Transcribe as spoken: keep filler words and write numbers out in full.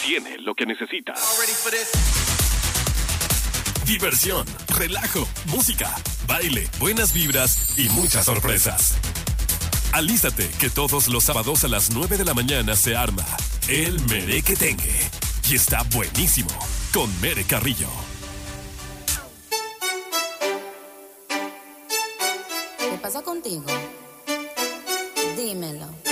tiene lo que necesita. Diversión, relajo, música, baile, buenas vibras y muchas sorpresas. Alístate que todos los sábados a las nueve de la mañana se arma el Merequetengue. Y está buenísimo con Mere Carrillo. ¿Qué pasa contigo? Dímelo.